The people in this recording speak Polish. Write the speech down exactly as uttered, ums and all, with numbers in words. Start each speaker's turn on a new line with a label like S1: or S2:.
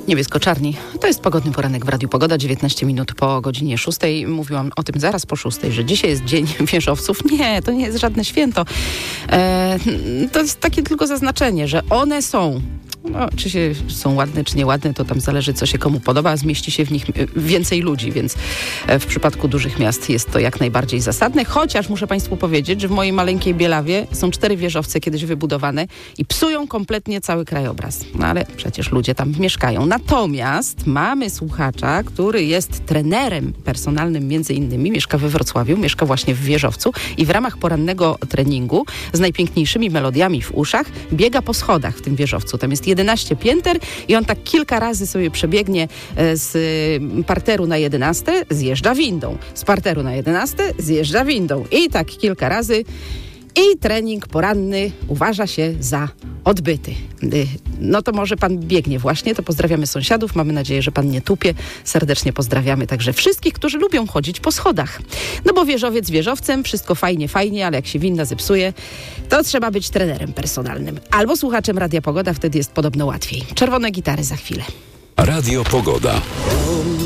S1: Niebiesko-czarni. To jest pogodny poranek w Radiu Pogoda, dziewiętnaście minut po godzinie szóstej. Mówiłam o tym zaraz po szóstej, że dzisiaj jest Dzień Wieżowców. Nie, to nie jest żadne święto. E, to jest takie tylko zaznaczenie, że one są. No, czy się są ładne, czy nieładne, to tam zależy, co się komu podoba. Zmieści się w nich więcej ludzi, więc w przypadku dużych miast jest to jak najbardziej zasadne. Chociaż muszę Państwu powiedzieć, że w mojej maleńkiej Bielawie są cztery wieżowce kiedyś wybudowane i psują kompletnie cały krajobraz. No ale przecież ludzie tam mieszkają. Natomiast mamy słuchacza, który jest trenerem personalnym między innymi, mieszka we Wrocławiu, mieszka właśnie w wieżowcu i w ramach porannego treningu z najpiękniejszymi melodiami w uszach biega po schodach w tym wieżowcu. Tam jest jedenaście pięter i on tak kilka razy sobie przebiegnie z parteru na jedenaste, zjeżdża windą. Z parteru na jedenaste, zjeżdża windą. I tak kilka razy. I trening poranny uważa się za odbyty. No to może pan biegnie właśnie, to pozdrawiamy sąsiadów. Mamy nadzieję, że pan nie tupie. Serdecznie pozdrawiamy także wszystkich, którzy lubią chodzić po schodach. No bo wieżowiec wieżowcem, wszystko fajnie, fajnie, ale jak się winda zepsuje, to trzeba być trenerem personalnym. Albo słuchaczem Radia Pogoda, wtedy jest podobno łatwiej. Czerwone gitary za chwilę.
S2: Radio Pogoda.